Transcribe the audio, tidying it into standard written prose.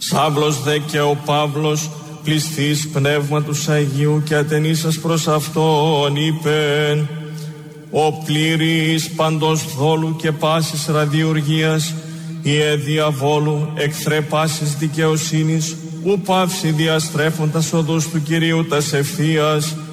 Σάβλος δε και ο Παύλος, πληστής πνεύματος Αγίου και ατενίσας προς Αυτόν, είπεν: ο πλήρης παντός δόλου και πάσης ραδιουργίας, ιε διαβόλου εχθρέ πάσης δικαιοσύνης, ου παύση διαστρέφοντας οδούς του Κυρίου τας ευθείας,